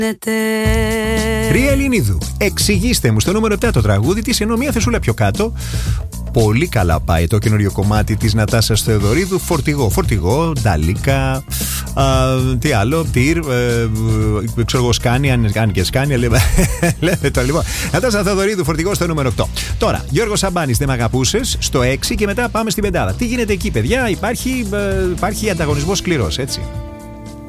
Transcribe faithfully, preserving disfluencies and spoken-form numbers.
Ρία Ελληνίδου, εξηγήστε μου στο νούμερο επτά το τραγούδι της, ενώ μία θεσούλα πιο κάτω. Πολύ καλά πάει το καινούριο κομμάτι της Νατάσας Θεοδωρίδου. Φορτηγό, φορτηγό, νταλίκα. Α, τι άλλο, τυρ. Ε, ξέρω εγώ, σκάνι, αν, αν και σκάνι. Λέτε το λοιπόν. Νατάσα Θεοδωρίδου, φορτηγό στο νούμερο οκτώ. Τώρα, Γιώργος Σαμπάνης, δεν μ' αγαπούσες, στο έξι και μετά πάμε στην πεντάδα. Τι γίνεται εκεί, παιδιά, υπάρχει, ε, υπάρχει ανταγωνισμός σκληρός, έτσι.